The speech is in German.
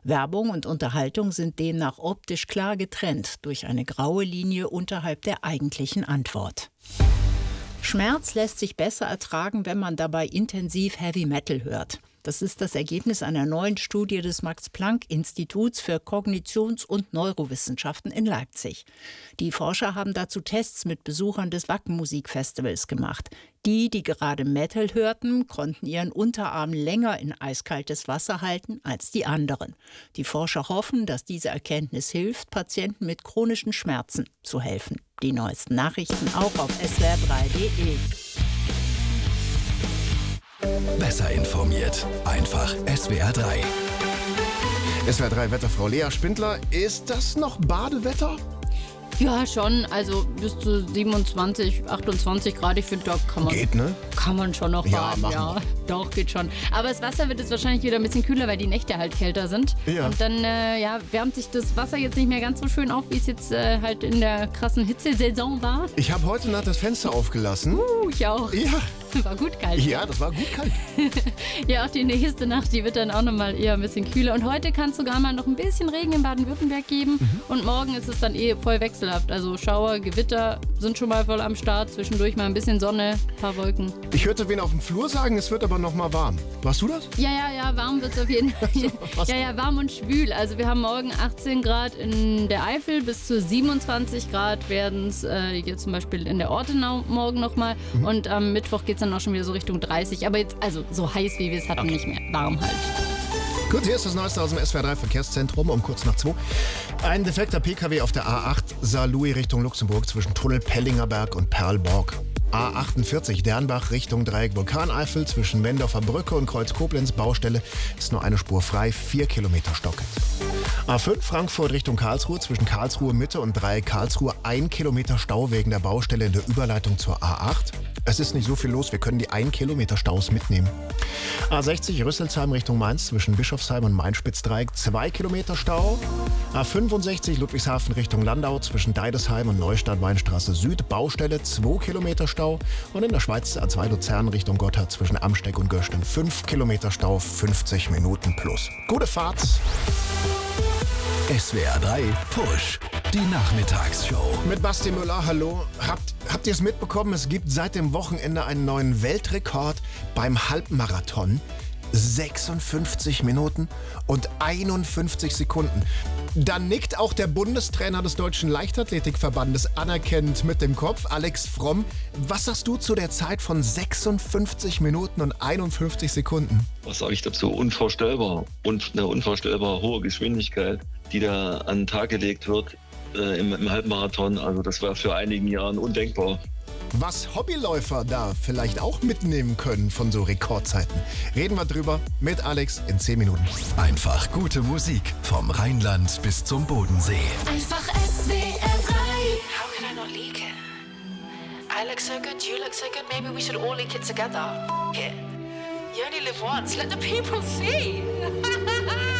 Werbung und Unterhaltung sind demnach optisch klar getrennt durch eine graue Linie unterhalb der eigentlichen Antwort. Schmerz lässt sich besser ertragen, wenn man dabei intensiv Heavy Metal hört. Das ist das Ergebnis einer neuen Studie des Max-Planck-Instituts für Kognitions- und Neurowissenschaften in Leipzig. Die Forscher haben dazu Tests mit Besuchern des Wacken-Musikfestivals gemacht. Die gerade Metal hörten, konnten ihren Unterarm länger in eiskaltes Wasser halten als die anderen. Die Forscher hoffen, dass diese Erkenntnis hilft, Patienten mit chronischen Schmerzen zu helfen. Die neuesten Nachrichten auch auf swr3.de. Besser informiert. Einfach SWR 3. SWR 3 Wetterfrau Lea Spindler. Ist das noch Badewetter? Ja, schon. Also bis zu 27, 28 Grad. Ich finde, da kann man schon noch baden. Ja, doch, geht schon. Aber das Wasser wird jetzt wahrscheinlich wieder ein bisschen kühler, weil die Nächte halt kälter sind. Ja. Und dann wärmt sich das Wasser jetzt nicht mehr ganz so schön auf, wie es jetzt halt in der krassen Hitzesaison war. Ich habe heute Nacht das Fenster aufgelassen. Ich auch. Ja. War gut kalt. Ja, das war gut kalt. Ja, auch die nächste Nacht, die wird dann auch nochmal eher ein bisschen kühler. Und heute kann es sogar mal noch ein bisschen Regen in Baden-Württemberg geben. Und morgen ist es dann voll wechselhaft. Also Schauer, Gewitter sind schon mal voll am Start. Zwischendurch mal ein bisschen Sonne, ein paar Wolken. Ich hörte wen auf dem Flur sagen, es wird aber noch mal warm. Warst du das? Ja, warm wird es auf jeden Fall. Ja, warm und schwül. Also wir haben morgen 18 Grad in der Eifel, bis zu 27 Grad werden es hier zum Beispiel in der Ortenau morgen nochmal. Und am Mittwoch geht es dann auch schon wieder so Richtung 30. Aber jetzt, also so heiß wie wir es hatten, nicht mehr. Warm halt. Gut, hier ist das Neueste aus dem SWR 3 Verkehrszentrum um kurz nach 2. Ein defekter PKW auf der A8 Saarlouis Richtung Luxemburg zwischen Tunnel Pellingerberg und Perlborg. A48 Dernbach Richtung Dreieck Vulkaneifel zwischen Mendorfer Brücke und Kreuz Koblenz Baustelle ist nur eine Spur frei, 4 Kilometer stockend. A5 Frankfurt Richtung Karlsruhe zwischen Karlsruhe Mitte und Dreieck Karlsruhe 1 Kilometer Stau wegen der Baustelle in der Überleitung zur A8. Es ist nicht so viel los, wir können die 1 Kilometer Staus mitnehmen. A60 Rüsselsheim Richtung Mainz zwischen Bischofsheim und Main-Spitz-Dreieck 2 Kilometer Stau. A65 Ludwigshafen Richtung Landau zwischen Deidesheim und Neustadt-Weinstraße Süd Baustelle 2 Kilometer Stau. Und in der Schweiz A2 Luzern Richtung Gotthard zwischen Amsteig und Gösten 5 Kilometer Stau, 50 Minuten plus. Gute Fahrt! SWR 3 Push. Die Nachmittagsshow. Mit Basti Müller, hallo. Habt ihr es mitbekommen? Es gibt seit dem Wochenende einen neuen Weltrekord beim Halbmarathon. 56 Minuten und 51 Sekunden. Dann nickt auch der Bundestrainer des Deutschen Leichtathletikverbandes anerkennend mit dem Kopf, Alex Fromm. Was sagst du zu der Zeit von 56 Minuten und 51 Sekunden? Was sage ich dazu? Unvorstellbar. Und eine unvorstellbar hohe Geschwindigkeit, die da an den Tag gelegt wird im Halbmarathon. Also das war für einigen Jahren undenkbar. Was Hobbyläufer da vielleicht auch mitnehmen können von so Rekordzeiten. Reden wir drüber mit Alex in 10 Minuten. Einfach gute Musik vom Rheinland bis zum Bodensee. Einfach SWR 3. How can I not leak it? I look so good, you look so good. Maybe we should all leak it together. Here. You only live once. Let the people see.